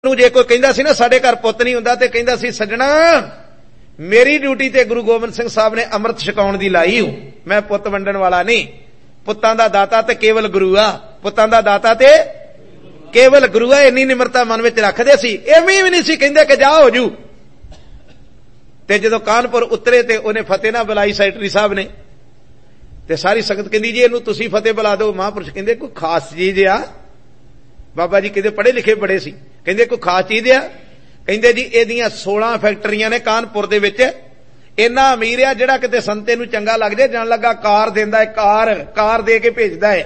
जे कोई कहंदा सी ना साडे घर पुत्त नहीं हुंदा ते कहंदा सी सज्जणा मेरी ड्यूटी ते गुरु गोबिंद सिंह साहब ने अमृत छकाउण दी लाई हूं, मैं पुत्त वंडण वाला नहीं। पुत्तां दा दाता ते केवल गुरु आ, पुत्तां दा दाता ते केवल गुरु आ। इन्नी निमरता मन विच रखदे सी, एवें भी नहीं सी कहंदे कि जा हो जू। ते जदों कानपुर उतरे ते उन्हें फतेह ना बुलाई सैकटरी साहब ने, ते सारी संगत कहंदी जी इहनूं तुसीं फतेह बुला दो। महापुरुष कहंदे कोई खास चीज आ? बाबा जी कहंदे पढ़े लिखे बड़े सी, कहंदे कोई खास चीज आ? कहंदे जी एदियां 16 फैक्टरियां ने कानपुर दे विच, इन्ना अमीर आ जिहड़ा किते संते नूं चंगा लग जाए जान लगा कार देंदा है, कार दे के भेजदा है।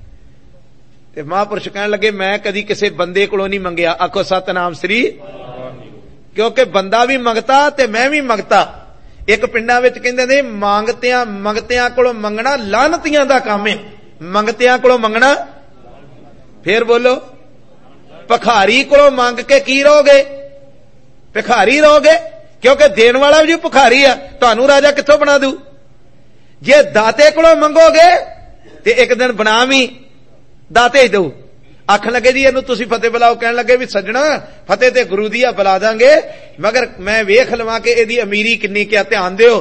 ते महापुरुष कहण लगे मैं कदी किसी बंदे कोलों नहीं मंगिया। आखो सतनाम श्री, क्योंकि बंदा भी मंगता ते मैं भी मंगता। एक पिंडां विच कहंदे ने मंगतियां कोलों मंगना लानतियां दा काम है। मंगतियां कोलों मंगना, फिर बोलो भखारी कोलों मंग के की रहोगे? भिखारी रहोगे, क्योंकि देण वाला भी भिखारी आ, तुहानूं राजा कित्थों बना दू। जे दाते कोलों मंगोगे ते एक दिन बना भी दाते ही दऊ। आखण लगे जी इहनूं तुसीं फतेह बुलाओ। कहण लगे भी सज्जणा फतेह ते गुरु दी आ बुला दांगे, मगर मैं वेख लवां कि इहदी अमीरी किन्नी, क्या ध्यान दिओ।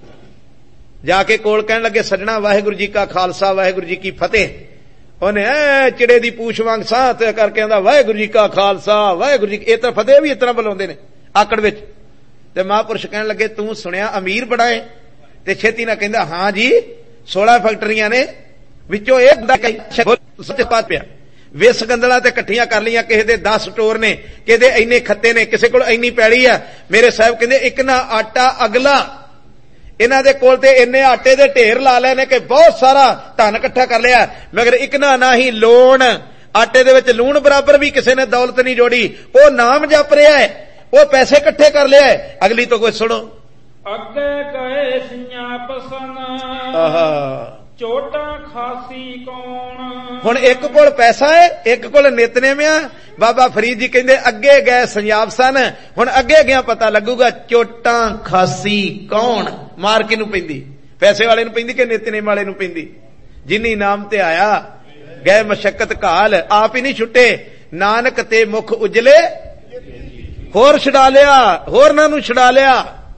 जाके कोल कहण लगे सज्जणा वाहिगुरू जी का खालसा वाहिगुरू जी की फतेह। उन्हें चिड़े दी पूछ वांग साह करके आंदा वाहिगुरू जी का खालसा वाहिगुरू जी। इह तां फतेह भी इतना बुलाउंदे ने आकड़ विच। ते महापुरुष कहण लगे तूं सुणिया अमीर बड़ा है? ते छेती ना कहंदा हां जी 16 फैक्टरियां ने, विचों एक सच पात पिया विस गंदला ते इकट्ठियां कर लियां, किसे दे 10 स्टोर ने, किसे दे इन्ने खत्ते ने, किसे कोल इन्नी पैड़ी आ। मेरे साहब कहंदे एक ना आटा अगला, इन्हां दे कोल ते इन्ने आटे दे ढेर ला लेने कि बहुत सारा धन इकट्ठा कर लिया, मगर एक ना ही लोन, आटे दे विच लूण बराबर भी किसी ने दौलत नहीं जोड़ी। वो नाम जप रहा है, वो पैसे इकट्ठे कर लिया है। अगली तो कोई सुनो अगे गए सियाप सन चोटा खासी कौन। हुण एक कोल पैसा है, एक कोल नितनेम आ। बाबा फरीद जी कहंदे अगे गए संजाब सन, हुण अगे गया पता लगूगा चोटा खासी कौन। मार किनू पैंदी? पैसे वाले नूं पैंदी कि नितनेम वाले नूं पैंदी? जिन्नी नाम ते आया गए मशक्कत घाल, आप ही नहीं छुट्टे। नानक ते मुख उजले होर छुड़ा लिया, होरनां नूं छुड़ा लिया।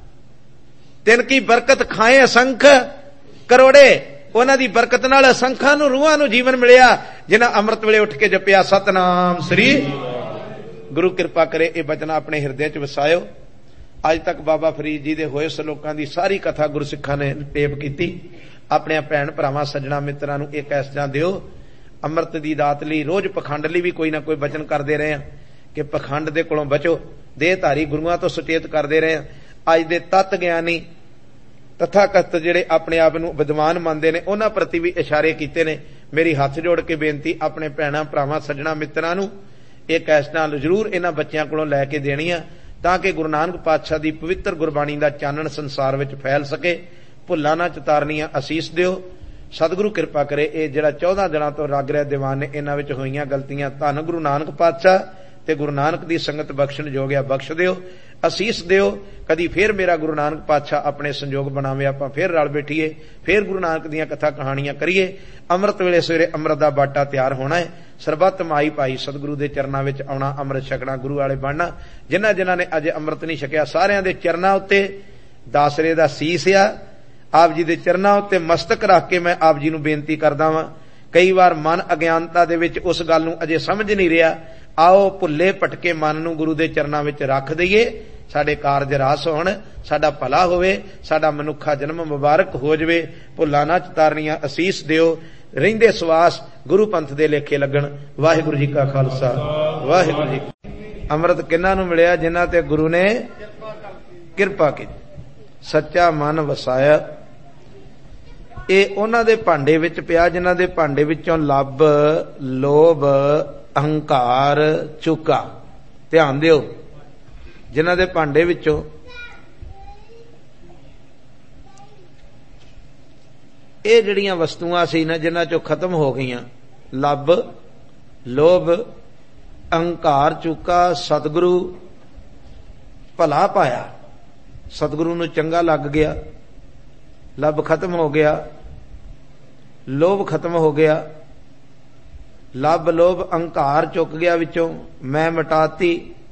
तिनकी बरकत खाए असंख करोड़े, उन्हां दी बरकत नाल असंखां नूं रूहां नूं जीवन मिलिया, जिन्हां अमृत वेले उठ के जपिया सतनाम श्री। गुरु कृपा करे ये बचन अपने हिरदे च वसायो। अज तक बाबा फरीद जी दे होए सलोकां दी सारी कथा गुरसिखां ने टेप कीती। अपने भैण भरावां सज्जणा मित्रां नूं एक ऐसा दिओ। अमृत दी दात लई रोज पखंड लई भी कोई ना कोई बचन करदे रहे हैं कि पखंड दे कोलों बचो। देहधारी गुरुआं तो सुचेत करदे रहे हैं। अज दे तत्त ज्ञानी तथाकथित जिहड़े अपने आप नूं विद्वान मनदे ने, उन्हां प्रति भी इशारे कीते ने। मेरी हथ जोड़ के बेनती अपने भैणां भरावां सज्जणा मित्रां नूं एक ऐसा जरूर इन्हां बच्चियां कोलों लैके देनी आ, तां कि गुरु नानक पातशाह दी पवित्र गुरबाणी दा चानण संसार विच फैल सके। भुल्लां ना चतारनियां असीस दिओ। सतगुरु कृपा करे ये जिहड़ा 14 दिनां तो रग रहा दीवान ने, इन्हां विच होईयां गलतियां धन गुरु नानक पातशाह ते गुरु नानक दी संगत बख्शण जोगिया बख्श दिओ, असीस दिओ। कदी फिर मेरा गुरु नानक पातशाह अपने संजोग बनावे, आपां फिर रल बैठीए, फिर गुरु नानक दीयां कथा कहानियां करिए। अमृत वेले सवेरे अमृत दा बाटा तैयार होना है। सरबत माई भाई सतगुरु दे चरनां विच आउणा, अमृत छकना, गुरु वाले बनना। जिन्हां जिन्हां ने अजे अमृत नहीं छकिया सारियां दे चरनां उत्ते दासरे दा सीस आ। आप जी दे चरनां उत्ते मस्तक रख के मैं आप जी नूं बेनती करदा वां। कई बार मन अज्ञानता दे विच उस गल नूं अजे समझ नहीं रिहा। आओ भुल्ले भटके मन नूं गुरु दे चरनां विच रख दईए। साडे कारज रास होण, साडा भला होवे, साडा मनुखा जन्म मुबारक हो जावे। भुल्लां ना चतारनियां असीस दिओ। रहिंदे सवास गुरु पंथ दे लेखे लगण। वाहिगुरू जी का खालसा वाहिगुरू जी। अमृत किन्हां नूं मिलिया? जिन्हां ते गुरु ने किरपा कीती, सच्चा मन वसाया। ये उन्हां दे भांडे विच पिया जिन्हां दे भांडे विचों लभ, लोभ, अहंकार चुका। ध्यान दिओ, जिन्हां दे भांडे विचों ये जिहड़ियां वस्तुआं सी ना जिन्हां चों खत्म हो गईयां, लभ, लोभ, अहंकार चुका। सतगुरु भला पाया, सतगुरु नूं चंगा लग गया, लभ खत्म हो गया, लोभ खत्म हो गया, लभ लोभ अहंकार चुक गया विचों, मैं मिटाती।